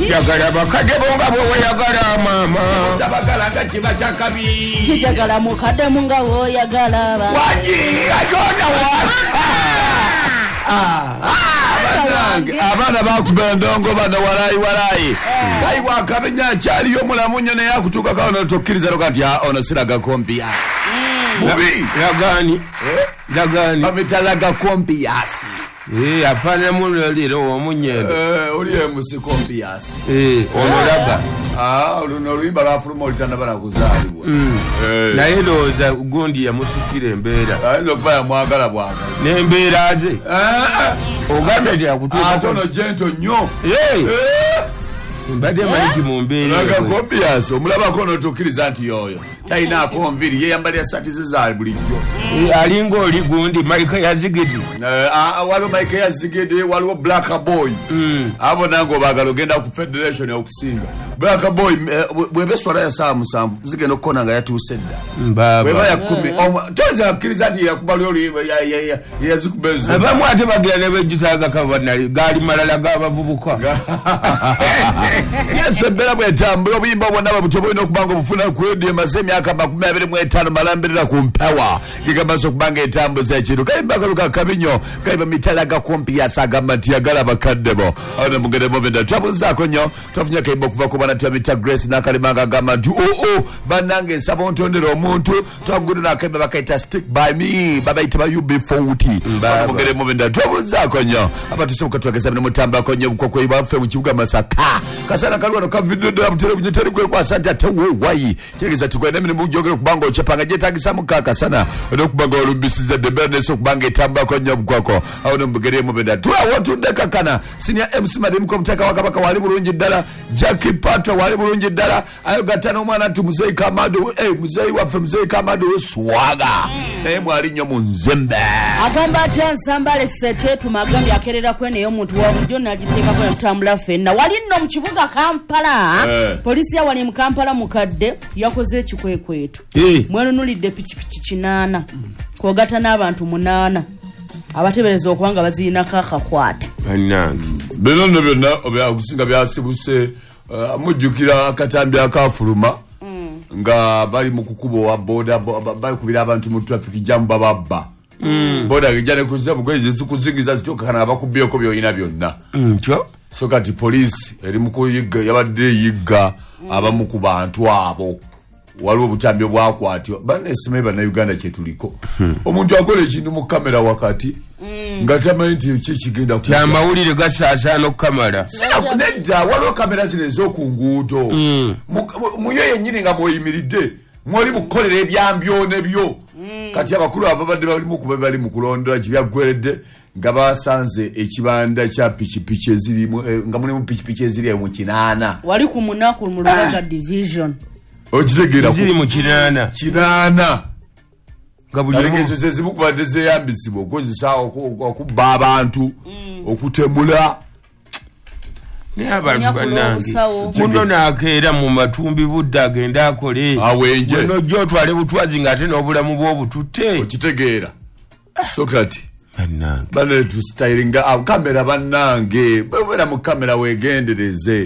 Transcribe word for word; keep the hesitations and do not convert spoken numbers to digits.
yagala bakadde bonga bwe yagala mama tabagala nga kiba kyakabi kijagala mukadde munga wo yagala waji ajona wa abaana bakuba endongo bano walayi walayi kayi wakabenya kyaliyo mulamu nnyo naye akutuuka kaona tokkiriza lokati ono siraga kompiyasi mubi yagani yagani bamitalaga kompiyasi Eh afanya muno lero omunyendo eh oli emusi kompiyasi eh onolaga ah luno luyimba lwafuluma olitanda bala kuzaalibwa eh naye loza gundi ya musikire embeera ayinza okufaya mwagala bwaga n'embeera ze eh ogate ya kutuuka atono gento nnyo eh mbadde manyi mu mbeera laga kompiyasi omulabako n'otukkiriza nti yoyo talinaako nviri yeyambalira sati ze za bulijjo alinga oli gundi Mike Yazigidi waliwo Mike Yazigidi waliwo Black Boy abo nange obaagala ogenda ku federation okusinga Black Boy bwebeswala ya saa musanvu zigenda okukona nga yatuuse dda bweba ya kumi toyinza kukkiriza nti yakubali oli yazikuba ezo abamu ate bagenda ne bejjutaga kabanali gaali malala g'abavubuka yes embeera bwetambula obuyimba bwonna babuto bulina okubanga obufuna ku redio emaze emyaka makumi abiri mu etaano malambirira ku mpawa gigamaze okubanga etambuza ekintu kayimba akaluka kabinyo kayiba mitalaga kompiyasi agamba nti yagala bakadde bo awo ne mugeremu benda twabuzaako nnyo twafunye akayimba okuva ku bana twamita Grace n'akalimanga agamba nti oo bannange nsaba ontondera omuntu twagudu n'akayimba bakayita stick by me babayita ba U B forty mugeremu benda twabuzaako nnyo abatusoboka twageza bino mutambako nnyo bukokwe bwaffe mu kibuga Masaka kasana kalwano ka video dda television teri kwe kwa sante atewe wayi kigeza tukwenda mini mujogera kubanga ochapanga jetagisa mukaka sana okubanga olumbisiza de bernes okubanga etamba ko nyabu kwako awo mbugere mu benda tuwa watu dekakana senior M C Madem ko mtaka wakabaka wali bulungi ddala Jackie Pato wali bulungi ddala ayo gatano mwana tu Muzei Kamado eh Muzei wafe Muzei Kamado swaga naye mwali nnyo mu nzembe agamba ati ensamba Alex Tetu magambi akerera kwene yo muntu wa mujona agiteeka kwa mtambula fenna wali nno mu kibuga Kampala eh. Polisi ya wali mu Kampala mukadde yakoze ekikwekwetu eh. Mwenu nulidde pichipichi kinana mm. Kogata n'abantu munana abatebereza okubanga bazina kakakwate banana bino nno byonna obyakusinga byasibuse uh, mujjukira akatambi akafuluma mm. nga bali mu kukubo wa boda bali kubira abantu mu traffic jam bababba mm. boda gijane kuza mugwezi zikuzingiza zitoka kana abakubyeko byoyina byonna mm. so kati police eri mu kuyiga yabadde yiga mm. abamu ku bantu abo waliwo obutambi obwakwatyo banesimaye bannayuganda kyetuliko hmm. omuntu akola ekintu mu kamera wakati mm. nga tamanyi nti kikigenda amawulire gasaasaana okukamala nedda waliwo kamera zino ez'okunguudo mm. muyo yennyini nga mweyimiridde mwoli mukukolera ebyambyo nebyo mm. kati abakulu abo babadde balimu kuba bali mu kulondola kibyaggweredde nga basanze ekibanda kya pikipiki ezirimu nga mulimu pikipiki eziri mu kinaana wali ku munaku mu Lubaga division okitegera ziri mu kinana kinana ngabuli ezo zezimu kubadde zeyambisibwa okozesa okubba abantu okutemula ne abantu bannange muno nakeera mu matumbi budde agenda akole awenje muno gyotwale butwazi ng'ate n'obulamu bw'obututte okitegeera Sokati bannange bane tu stylinga kamera bannange bwera mu kamera wegendereze